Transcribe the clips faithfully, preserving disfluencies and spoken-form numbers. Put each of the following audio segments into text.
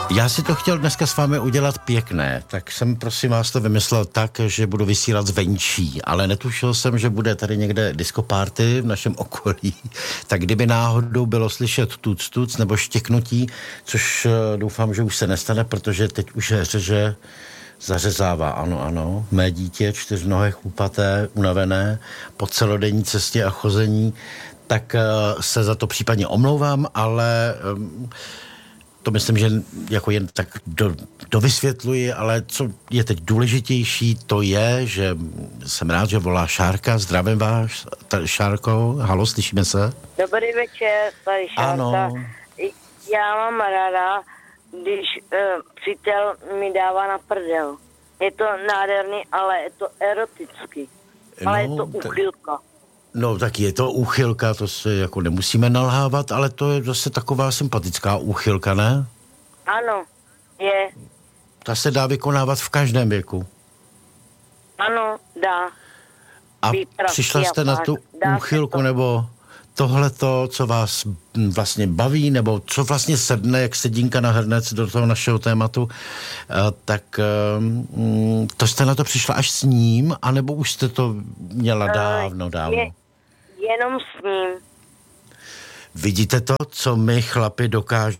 Já si to chtěl dneska s vámi udělat pěkné, tak jsem prosím vás to vymyslel tak, že budu vysílat zvenčí, ale netušil jsem, že bude tady někde disco party v našem okolí, tak kdyby náhodou bylo slyšet tuc tuc nebo štěknutí, což doufám, že už se nestane, protože teď už řeže zařezává, ano, ano, mé dítě, čtyřnohé, chlupaté, unavené, po celodenní cestě a chození, tak se za to případně omlouvám, ale to myslím, že jako jen tak do, dovysvětluji, ale co je teď důležitější, to je, že jsem rád, že volá Šárka. Zdravím vás, Šárko. Halo, slyšíme se? Dobrý večer, tady Šárka. Ano. Já mám ráda, když uh, přítel mi dává na prdel. Je to nádherný, ale je to erotický. Ale no, je to uchylka. No tak je to úchylka, to se jako nemusíme nalhávat, ale to je zase taková sympatická úchylka, ne? Ano, je. Ta se dá vykonávat v každém věku. Ano, dá. A přišla jste na tu úchylku, nebo tohleto, co vás vlastně baví, nebo co vlastně sedne, jak sedínka na hrnec do toho našeho tématu, tak to jste na to přišla až s ním, anebo už jste to měla dávno, dávno? Je, jenom s ním. Vidíte to, co my chlapi dokážeme?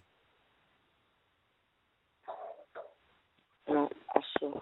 No, asi.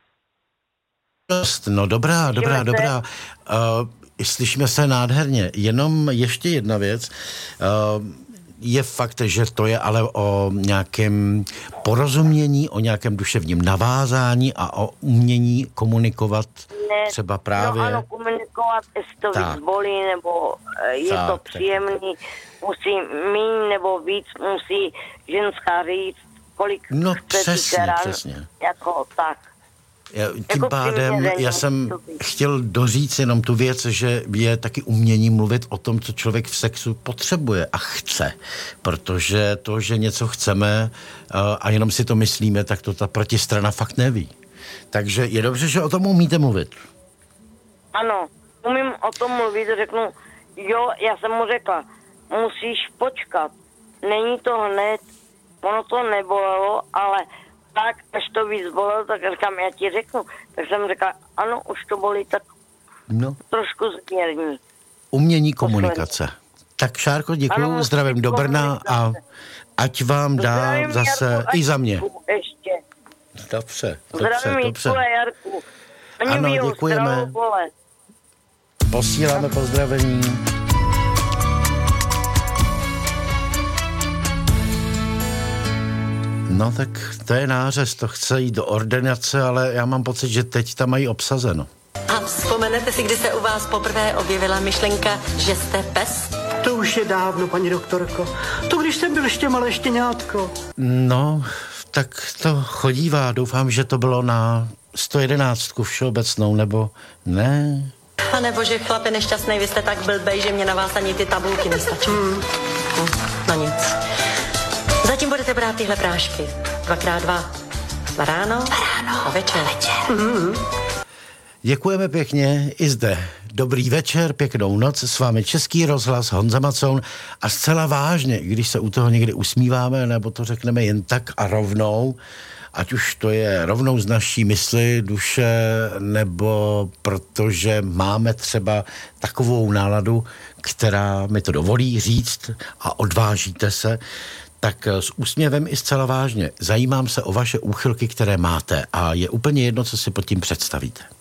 No dobrá, dobrá, dobrá. Uh, slyšíme se nádherně. Jenom ještě jedna věc. Uh, je fakt, že to je ale o nějakém porozumění, o nějakém duševním navázání a o umění komunikovat ne, třeba právě... No ano, komunikovat, jestli to tak. Víc bolí, nebo je tak, to příjemný, tak. Musí míň nebo víc, musí ženská říct, kolik no, chce přesně, týka přesně. Jako tak. Já, tím jako pádem já jsem chtěl doříct jenom tu věc, že je taky umění mluvit o tom, co člověk v sexu potřebuje a chce. Protože to, že něco chceme a jenom si to myslíme, tak to ta protistrana fakt neví. Takže je dobře, že o tom umíte mluvit. Ano, umím o tom mluvit, řeknu, jo, já jsem mu řekla, musíš počkat, není to hned, ono to nebolelo, ale tak, až to víc bolelo, tak říkám, já ti řeknu. Tak jsem řekla, ano, už to bolí, tak no. Trošku zmírní. Umění komunikace. Poslední. Tak Šárko, děkuju, ano, zdravím do Brna a ať vám dá zdravím zase Jarku, i za mě. Ještě. Dobře, dobře, zdravím dobře. Jarku, Jarku. Oni ano, bijou, děkujeme. Posíláme pozdravení. No tak to je nářez, to chce jít do ordinace, ale já mám pocit, že teď tam mají obsazeno. A vzpomenete si, kdy se u vás poprvé objevila myšlenka, že jste pes? To už je dávno, paní doktorko. To když jsem byl ještě malé štěňátko. No, tak to chodívá. Doufám, že to bylo na sto jedenáct všeobecnou, nebo ne? A nebo že chlape nešťastnej, vy jste tak blbej, že mě na vás ani ty tabulky nestačí. Hmm. Hm, no nic. Zatím budete brát tyhle prášky. Dvakrát dva. Na ráno, ráno a večer. večer. Mm-hmm. Děkujeme pěkně i zde. Dobrý večer, pěknou noc, s vámi Český rozhlas, Honza Macoun a zcela vážně, když se u toho někdy usmíváme, nebo to řekneme jen tak a rovnou, ať už to je rovnou z naší mysli, duše, nebo protože máme třeba takovou náladu, která mi to dovolí říct a odvážíte se, tak s úsměvem i zcela vážně. Zajímám se o vaše úchylky, které máte a je úplně jedno, co si pod tím představíte.